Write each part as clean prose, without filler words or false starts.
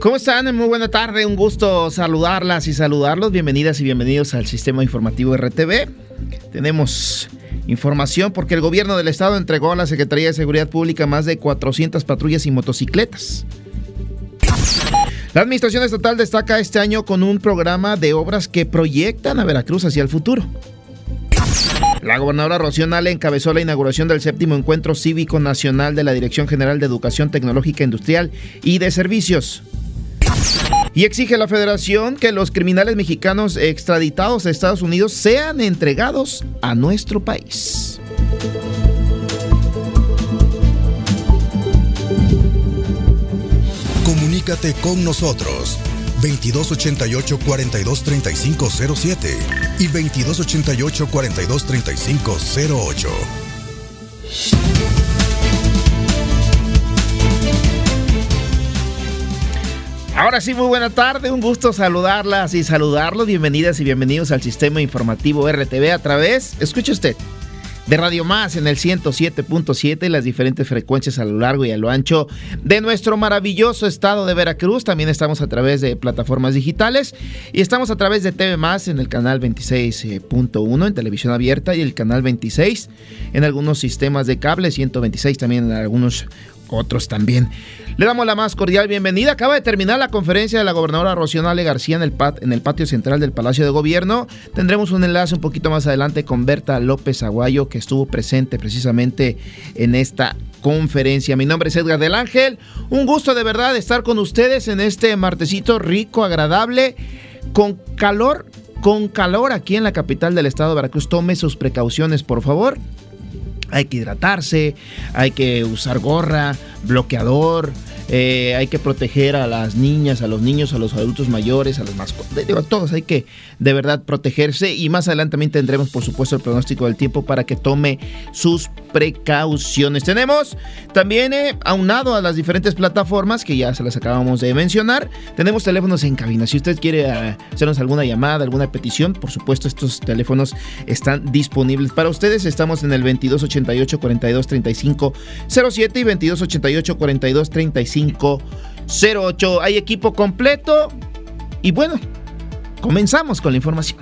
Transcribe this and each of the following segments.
¿Cómo están? Muy buena tarde, un gusto saludarlas y saludarlos. Bienvenidas y bienvenidos al Sistema Informativo RTV. Tenemos información porque el gobierno del estado entregó a la Secretaría de Seguridad Pública más de 400 patrullas y motocicletas. La administración estatal destaca este año con un programa de obras que proyectan a Veracruz hacia el futuro. La gobernadora Rocío Nale encabezó la inauguración del 7º Encuentro Cívico Nacional de la Dirección General de Educación Tecnológica Industrial y de Servicios. Y exige a la Federación que los criminales mexicanos extraditados a Estados Unidos sean entregados a nuestro país. Comunícate con nosotros 2288-423507 y 2288-423508. Ahora sí, muy buena tarde, un gusto saludarlas y saludarlos. Bienvenidas y bienvenidos al Sistema Informativo RTV a través, escuche usted, de Radio Más en el 107.7 y las diferentes frecuencias a lo largo y a lo ancho de nuestro maravilloso estado de Veracruz. También estamos a través de plataformas digitales y estamos a través de TV Más en el canal 26.1 en televisión abierta y el canal 26 en algunos sistemas de cable, 126 también en algunos otros también. Le damos la más cordial bienvenida. Acaba de terminar la conferencia de la gobernadora Rocío Nale García en el patio central del Palacio de Gobierno. Tendremos un enlace un poquito más adelante con Berta López Aguayo, que estuvo presente precisamente en esta conferencia. Mi nombre es Edgar del Ángel. Un gusto de verdad estar con ustedes en este martesito rico, agradable, con calor aquí en la capital del estado de Veracruz. Tome sus precauciones, por favor. Hay que hidratarse, hay que usar gorra, bloqueador, hay que proteger a las niñas, a los niños, a los adultos mayores, a los mascotas, a todos hay que de verdad protegerse. Y más adelante también tendremos, por supuesto, el pronóstico del tiempo para que tome sus precauciones. Tenemos también, aunado a las diferentes plataformas que ya se las acabamos de mencionar, tenemos teléfonos en cabina. Si usted quiere hacernos alguna llamada, alguna petición, por supuesto, estos teléfonos están disponibles para ustedes. Estamos en el 2288-423507 y 2288-423508. Hay equipo completo y bueno, comenzamos con la información.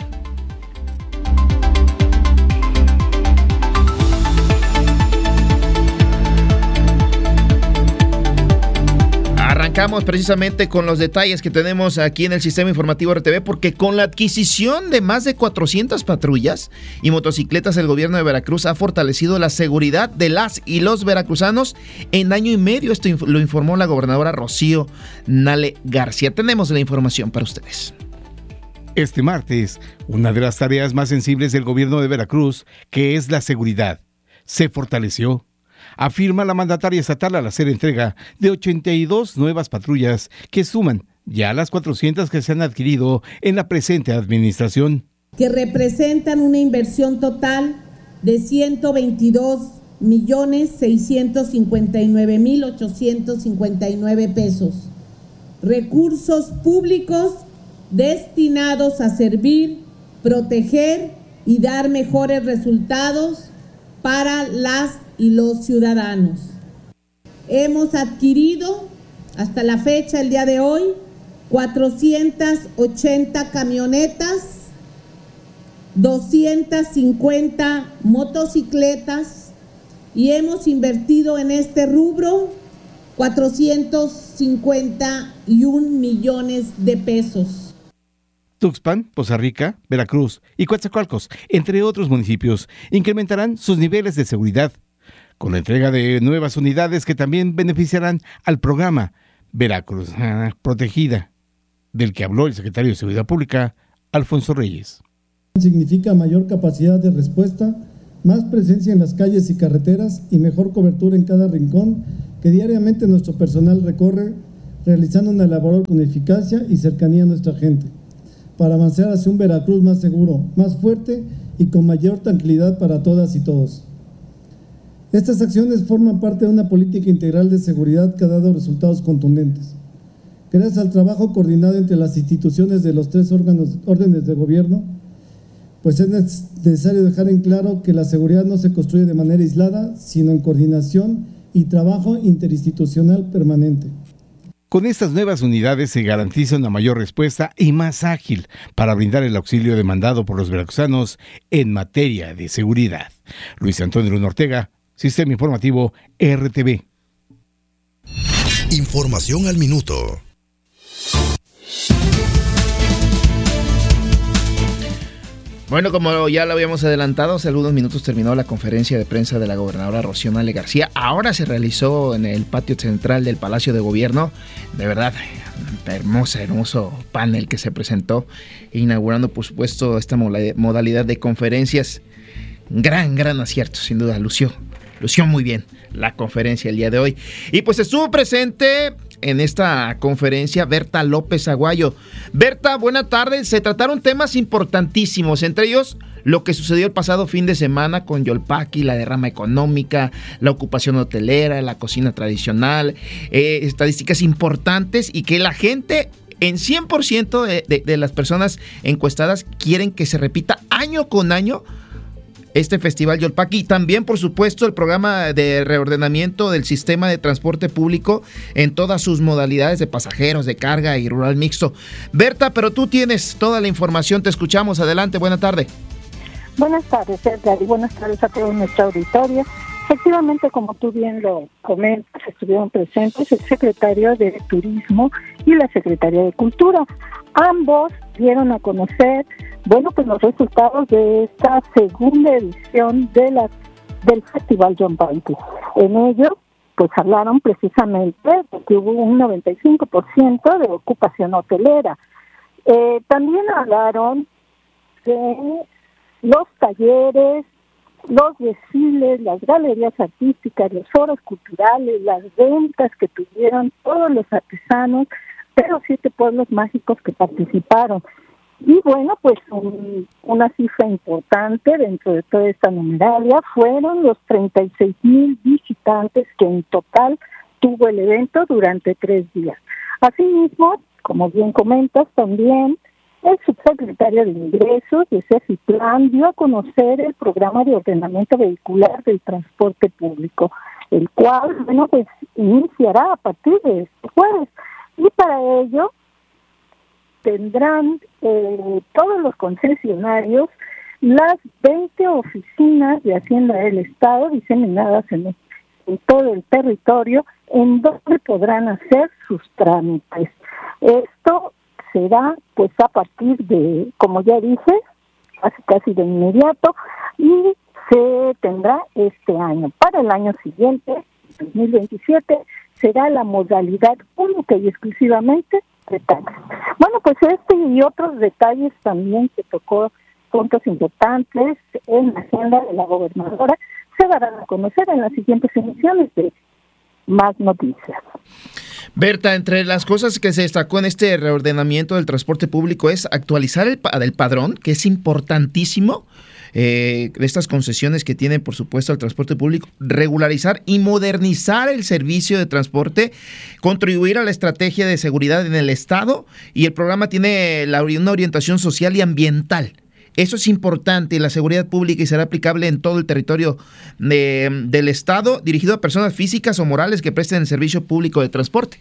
Arrancamos precisamente con los detalles que tenemos aquí en el Sistema Informativo RTV, porque con la adquisición de más de 400 patrullas y motocicletas, el gobierno de Veracruz ha fortalecido la seguridad de las y los veracruzanos en año y medio. Esto lo informó la gobernadora Rocío Nale García. Tenemos la información para ustedes. Este martes, una de las tareas más sensibles del gobierno de Veracruz, que es la seguridad, se fortaleció. Afirma la mandataria estatal al hacer entrega de 82 nuevas patrullas que suman ya las 400 que se han adquirido en la presente administración. Que representan una inversión total de 122.659.859 pesos. Recursos públicos destinados a servir, proteger y dar mejores resultados para las y los ciudadanos. Hemos adquirido hasta la fecha, el día de hoy, 480 camionetas, 250 motocicletas y hemos invertido en este rubro 451 millones de pesos. Tuxpan, Poza Rica, Veracruz y Coatzacoalcos, entre otros municipios, incrementarán sus niveles de seguridad con la entrega de nuevas unidades que también beneficiarán al programa Veracruz Protegida, del que habló el secretario de Seguridad Pública, Alfonso Reyes. Significa mayor capacidad de respuesta, más presencia en las calles y carreteras y mejor cobertura en cada rincón que diariamente nuestro personal recorre, realizando una labor con eficacia y cercanía a nuestra gente, para avanzar hacia un Veracruz más seguro, más fuerte y con mayor tranquilidad para todas y todos. Estas acciones forman parte de una política integral de seguridad que ha dado resultados contundentes. Gracias al trabajo coordinado entre las instituciones de los tres órdenes de gobierno, pues es necesario dejar en claro que la seguridad no se construye de manera aislada, sino en coordinación y trabajo interinstitucional permanente. Con estas nuevas unidades se garantiza una mayor respuesta y más ágil para brindar el auxilio demandado por los veracruzanos en materia de seguridad. Luis Antonio Luna Ortega, Sistema Informativo RTV. Información al minuto. Bueno, como ya lo habíamos adelantado, hace algunos minutos terminó la conferencia de prensa de la gobernadora Rocío Nale García. Ahora se realizó en el patio central del Palacio de Gobierno. De verdad, hermoso panel que se presentó, inaugurando, por supuesto, esta modalidad de conferencias. Gran acierto, sin duda, lució muy bien la conferencia el día de hoy. Y pues estuvo presente en esta conferencia Berta López Aguayo. Berta, buena tarde. Se trataron temas importantísimos, entre ellos lo que sucedió el pasado fin de semana con Yolpaqui, la derrama económica, la ocupación hotelera, la cocina tradicional, estadísticas importantes, y que la gente, en 100% de las personas encuestadas, quieren que se repita año con año este Festival Yolpaqui. Y también, por supuesto, el programa de reordenamiento del sistema de transporte público en todas sus modalidades de pasajeros, de carga y rural mixto. Berta, pero tú tienes toda la información, te escuchamos. Adelante, buena tarde. Buenas tardes, Edgar, y buenas tardes a todo nuestra auditorio. Efectivamente, como tú bien lo comentas, estuvieron presentes el secretario de Turismo y la Secretaría de Cultura. Ambos dieron a conocer los resultados de esta segunda edición del Festival Yolpaqui. En ello, pues hablaron precisamente de que hubo un 95% de ocupación hotelera. También hablaron de los talleres, los desfiles, las galerías artísticas, los foros culturales, las ventas que tuvieron todos los artesanos de los 7 pueblos mágicos que participaron. Y bueno, pues una cifra importante dentro de toda esta numeralia fueron los 36,000 visitantes que en total tuvo el evento durante 3 días. Asimismo, como bien comentas, también el subsecretario de Ingresos de CECITLAN dio a conocer el programa de ordenamiento vehicular del transporte público, el cual, pues iniciará a partir de este jueves. Y para ello tendrán todos los concesionarios las 20 oficinas de Hacienda del Estado diseminadas en todo el territorio, en donde podrán hacer sus trámites. Esto será pues a partir de, como ya dije, casi de inmediato, y se tendrá este año. Para el año siguiente, 2027, será la modalidad única y exclusivamente de taxis. Bueno, pues y otros detalles también que tocó, puntos importantes en la agenda de la gobernadora, se darán a conocer en las siguientes emisiones de Más Noticias. Berta, entre las cosas que se destacó en este reordenamiento del transporte público es actualizar el padrón, que es importantísimo, de estas concesiones que tiene, por supuesto, el transporte público, regularizar y modernizar el servicio de transporte, contribuir a la estrategia de seguridad en el Estado, y el programa tiene una orientación social y ambiental. Eso es importante, la seguridad pública, y será aplicable en todo el territorio del Estado, dirigido a personas físicas o morales que presten el servicio público de transporte.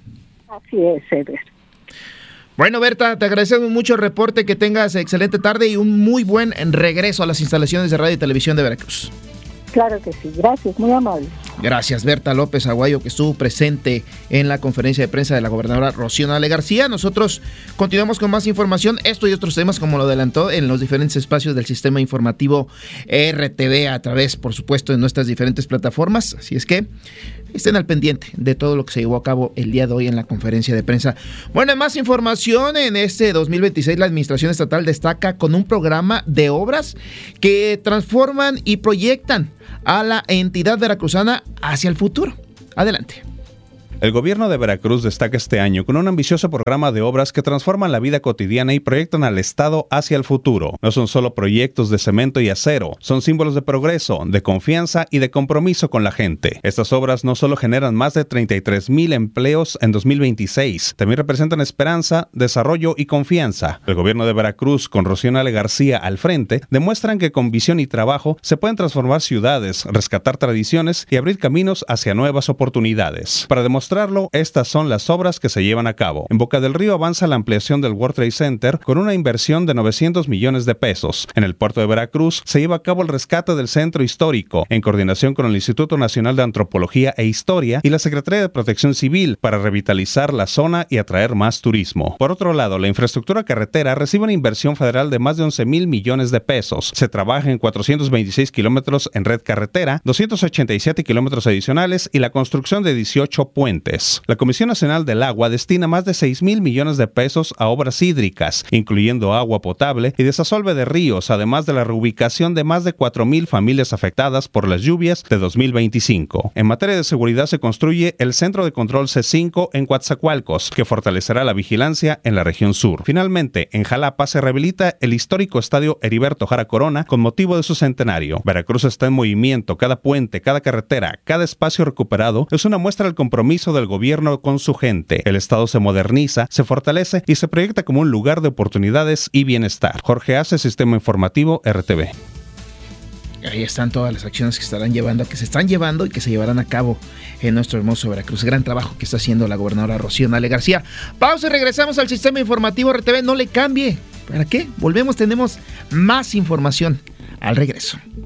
Así es, Eder. Bueno, Berta, te agradecemos mucho el reporte, que tengas excelente tarde y un muy buen regreso a las instalaciones de Radio y Televisión de Veracruz. Claro que sí, gracias, muy amable. Gracias, Berta López Aguayo, que estuvo presente en la conferencia de prensa de la gobernadora Rocío Nale García. Nosotros continuamos con más información, esto y otros temas, como lo adelantó, en los diferentes espacios del sistema informativo RTV, a través, por supuesto, de nuestras diferentes plataformas. Así es que estén al pendiente de todo lo que se llevó a cabo el día de hoy en la conferencia de prensa. Bueno, más información. En este 2026, la Administración Estatal destaca con un programa de obras que transforman y proyectan a la entidad veracruzana hacia el futuro. Adelante. El gobierno de Veracruz destaca este año con un ambicioso programa de obras que transforman la vida cotidiana y proyectan al Estado hacia el futuro. No son solo proyectos de cemento y acero, son símbolos de progreso, de confianza y de compromiso con la gente. Estas obras no solo generan más de 33,000 empleos en 2026, también representan esperanza, desarrollo y confianza. El gobierno de Veracruz, con Rocío Nale García al frente, demuestran que con visión y trabajo se pueden transformar ciudades, rescatar tradiciones y abrir caminos hacia nuevas oportunidades. Para demostrar demostrarlo, estas son las obras que se llevan a cabo. En Boca del Río avanza la ampliación del World Trade Center con una inversión de 900 millones de pesos. En el puerto de Veracruz se lleva a cabo el rescate del centro histórico, en coordinación con el Instituto Nacional de Antropología e Historia y la Secretaría de Protección Civil, para revitalizar la zona y atraer más turismo. Por otro lado, la infraestructura carretera recibe una inversión federal de más de 11,000 millones de pesos. Se trabaja en 426 kilómetros en red carretera, 287 kilómetros adicionales y la construcción de 18 puentes. La Comisión Nacional del Agua destina más de 6,000 millones de pesos a obras hídricas, incluyendo agua potable y desasolve de ríos, además de la reubicación de más de 4,000 familias afectadas por las lluvias de 2025. En materia de seguridad se construye el Centro de Control C5 en Coatzacoalcos, que fortalecerá la vigilancia en la región sur. Finalmente, en Jalapa se rehabilita el histórico estadio Heriberto Jara Corona con motivo de su centenario. Veracruz está en movimiento. Cada puente, cada carretera, cada espacio recuperado es una muestra del compromiso del gobierno con su gente. El estado se moderniza, se fortalece y se proyecta como un lugar de oportunidades y bienestar. Jorge Ace, Sistema Informativo RTV. Ahí están todas las acciones que se están llevando y que se llevarán a cabo en nuestro hermoso Veracruz. Gran trabajo que está haciendo la gobernadora Rocío Nale García. Pausa y regresamos al Sistema Informativo RTV. No le cambie. ¿Para qué? Volvemos, tenemos más información al regreso.